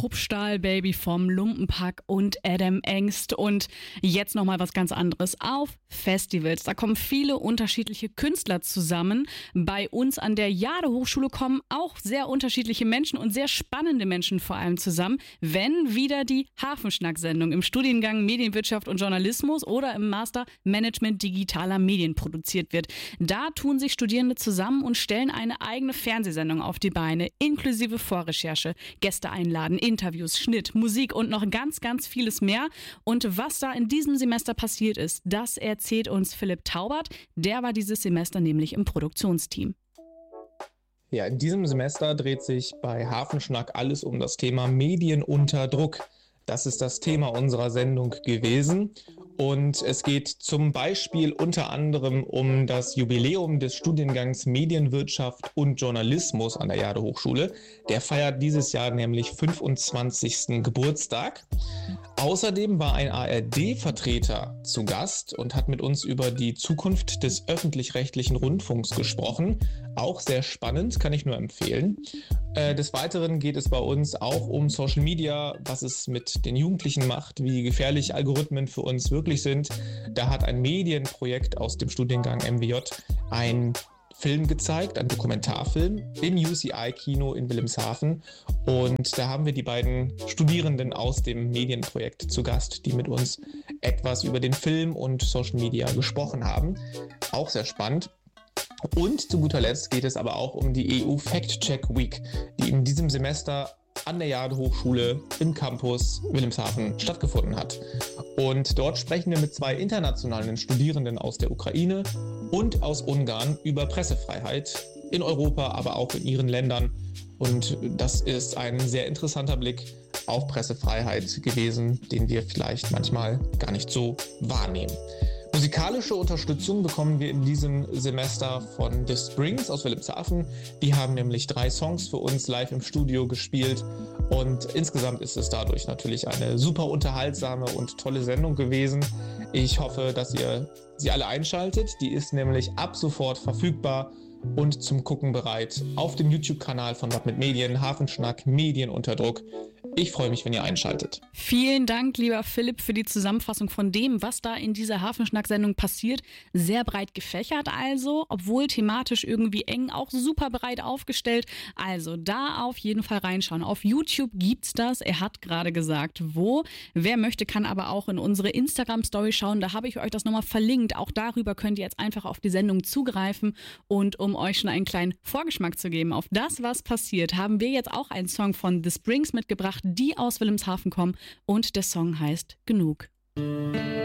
Kruppstahl, Baby vom Lumpenpack und Adam Engst. Und jetzt nochmal was ganz anderes. Auf Festivals, da kommen viele unterschiedliche Künstler zusammen. Bei uns an der Jade-Hochschule kommen auch sehr unterschiedliche Menschen und sehr spannende Menschen vor allem zusammen, wenn wieder die Hafenschnack-Sendung im Studiengang Medienwirtschaft und Journalismus oder im Master Management digitaler Medien produziert wird. Da tun sich Studierende zusammen und stellen eine eigene Fernsehsendung auf die Beine, inklusive Vorrecherche, Gäste einladen, Interviews, Schnitt, Musik und noch ganz, ganz vieles mehr. Und was da in diesem Semester passiert ist, das erzählt uns Philipp Taubert. Der war dieses Semester nämlich im Produktionsteam. Ja, in diesem Semester dreht sich bei Hafenschnack alles um das Thema Medien unter Druck. Das ist das Thema unserer Sendung gewesen. Und es geht zum Beispiel unter anderem um das Jubiläum des Studiengangs Medienwirtschaft und Journalismus an der Jade-Hochschule. Der feiert dieses Jahr nämlich 25. Geburtstag. Außerdem war ein ARD-Vertreter zu Gast und hat mit uns über die Zukunft des öffentlich-rechtlichen Rundfunks gesprochen. Auch sehr spannend, kann ich nur empfehlen. Des Weiteren geht es bei uns auch um Social Media, was es mit den Jugendlichen macht, wie gefährlich Algorithmen für uns wirklich sind. Da hat ein Medienprojekt aus dem Studiengang MWJ ein Film gezeigt, ein Dokumentarfilm im UCI-Kino in Wilhelmshaven. Und da haben wir die beiden Studierenden aus dem Medienprojekt zu Gast, die mit uns etwas über den Film und Social Media gesprochen haben. Auch sehr spannend. Und zu guter Letzt geht es aber auch um die EU Fact-Check Week, die in diesem Semester an der Jade-Hochschule im Campus Wilhelmshaven stattgefunden hat. Und dort sprechen wir mit zwei internationalen Studierenden aus der Ukraine und aus Ungarn über Pressefreiheit in Europa, aber auch in ihren Ländern. Und das ist ein sehr interessanter Blick auf Pressefreiheit gewesen, den wir vielleicht manchmal gar nicht so wahrnehmen. Musikalische Unterstützung bekommen wir in diesem Semester von The Springs aus Wilhelmshaven. Die haben nämlich 3 Songs für uns live im Studio gespielt und insgesamt ist es dadurch natürlich eine super unterhaltsame und tolle Sendung gewesen. Ich hoffe, dass ihr sie alle einschaltet. Die ist nämlich ab sofort verfügbar und zum Gucken bereit auf dem YouTube-Kanal von Was mit Medien, Hafenschnack, Medien unter Druck. Ich freue mich, wenn ihr einschaltet. Vielen Dank, lieber Philipp, für die Zusammenfassung von dem, was da in dieser Hafenschnack-Sendung passiert. Sehr breit gefächert also, obwohl thematisch irgendwie eng, auch super breit aufgestellt. Also da auf jeden Fall reinschauen. Auf YouTube gibt's das. Er hat gerade gesagt, wo. Wer möchte, kann aber auch in unsere Instagram-Story schauen. Da habe ich euch das nochmal verlinkt. Auch darüber könnt ihr jetzt einfach auf die Sendung zugreifen. Und um euch schon einen kleinen Vorgeschmack zu geben auf das, was passiert, haben wir jetzt auch einen Song von The Springs mitgebracht, die aus Wilhelmshaven kommen und der Song heißt Genug.